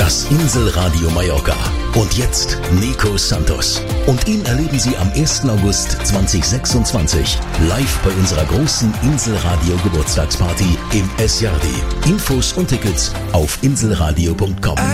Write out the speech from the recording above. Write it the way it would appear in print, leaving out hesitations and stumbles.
Das Inselradio Mallorca. Und jetzt Nico Santos. Und ihn erleben Sie am 1. August 2026 live bei unserer großen Inselradio Geburtstagsparty im Es Jardi. Infos und Tickets auf inselradio.com.